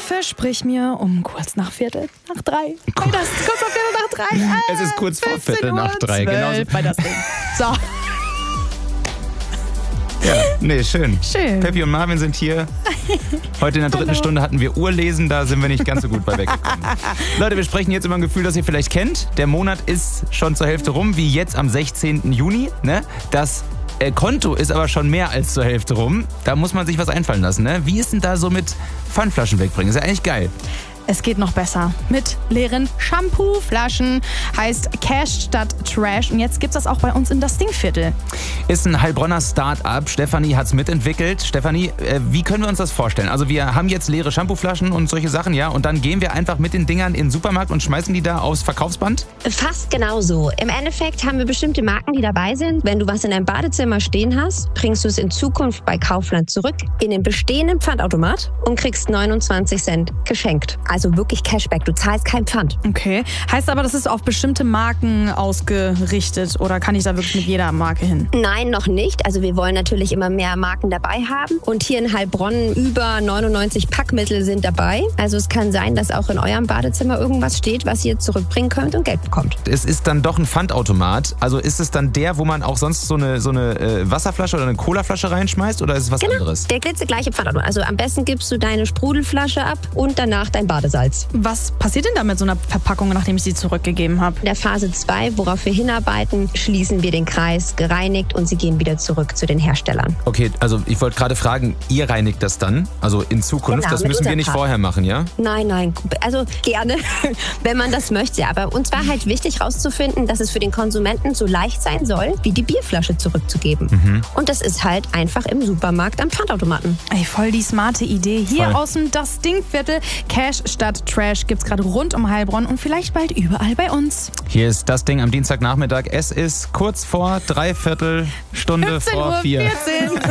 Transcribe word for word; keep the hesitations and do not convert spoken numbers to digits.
Versprich mir um kurz nach Viertel nach drei. Bei das, kurz nach Viertel nach drei. Äh, Es ist kurz vor Viertel nach drei, genau. Bei das Ding. So. Ja, nee, schön. Schön. Peppi und Marvin sind hier. Heute in der dritten Hallo. Stunde hatten wir Urlesen, da sind wir nicht ganz so gut bei weggekommen. Leute, wir sprechen jetzt über ein Gefühl, das ihr vielleicht kennt. Der Monat ist schon zur Hälfte rum, wie jetzt am sechzehnten Juni. Ne? Das äh, Konto ist aber schon mehr als zur Hälfte rum. Da muss man sich was einfallen lassen. Ne? Wie ist denn da so mit Pfandflaschen wegbringen? Ist ja eigentlich geil. Es geht noch besser. Mit leeren Shampooflaschen. Heißt Cash statt Trash. Und jetzt gibt's das auch bei uns in das Dingviertel. Ist ein Heilbronner Start-up. Stefanie hat's mitentwickelt. Stefanie, äh, wie können wir uns das vorstellen? Also wir haben jetzt leere Shampooflaschen und solche Sachen, ja? Und dann gehen wir einfach mit den Dingern in den Supermarkt und schmeißen die da aufs Verkaufsband? Fast genauso. Im Endeffekt haben wir bestimmte Marken, die dabei sind. Wenn du was in deinem Badezimmer stehen hast, bringst du es in Zukunft bei Kaufland zurück in den bestehenden Pfandautomat und kriegst neunundzwanzig Cent geschenkt. Also wirklich Cashback. Du zahlst kein Pfand. Okay. Heißt aber, das ist auf bestimmte Marken ausgerichtet oder kann ich da wirklich mit jeder Marke hin? Nein, noch nicht. Also wir wollen natürlich immer mehr Marken dabei haben. Und hier in Heilbronn über neunundneunzig Packmittel sind dabei. Also es kann sein, dass auch in eurem Badezimmer irgendwas steht, was ihr zurückbringen könnt und Geld bekommt. Es ist dann doch ein Pfandautomat. Also ist es dann der, wo man auch sonst so eine, so eine äh, Wasserflasche oder eine Colaflasche reinschmeißt oder ist es was Genau, anderes? der glitzegleiche Pfandautomat. Also am besten gibst du deine Sprudelflasche ab und danach dein Badesalz. Was passiert denn da mit so einer Verpackung, nachdem ich sie zurückgegeben habe? In der Phase zwei, worauf wir hinarbeiten, schließen wir den Kreis gereinigt und sie gehen wieder zurück zu den Herstellern. Okay, also ich wollte gerade fragen, ihr reinigt das dann? Also in Zukunft? Genau, das mit müssen wir unserem nicht Partner. vorher machen, ja? Nein, nein, also gerne, wenn man das möchte. Aber uns war halt wichtig herauszufinden, dass es für den Konsumenten so leicht sein soll, wie die Bierflasche zurückzugeben. Mhm. Und das ist halt einfach im Supermarkt am Pfandautomaten. Ey, voll die smarte Idee. Hier Voll. aus dem Das Dingviertel. Cash statt Trash gibt's gerade rund um Heilbronn und vielleicht bald überall bei uns. Hier ist das Ding am Dienstagnachmittag. Es ist kurz vor dreiviertel Stunde vor fünfzehn Uhr vier. vierzehn